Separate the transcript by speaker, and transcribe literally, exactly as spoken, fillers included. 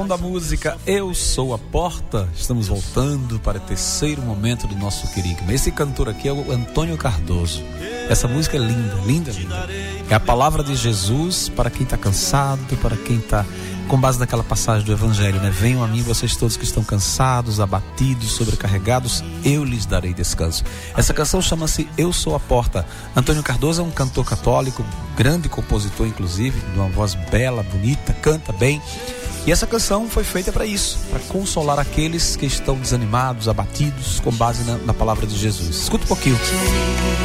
Speaker 1: Da música Eu Sou a Porta, estamos voltando para o terceiro momento do nosso querigma. Esse cantor aqui é o Antônio Cardoso. Essa música é linda, linda, linda. É a palavra de Jesus para quem está cansado, para quem está com base naquela passagem do Evangelho, né? Venham a mim vocês todos que estão cansados, abatidos, sobrecarregados, eu lhes darei descanso. Essa canção chama-se Eu Sou a Porta. Antônio Cardoso é um cantor católico, grande compositor inclusive, de uma voz bela, bonita, canta bem. E essa canção foi feita para isso, para consolar aqueles que estão desanimados, abatidos, com base na, na palavra de Jesus. Escuta um pouquinho.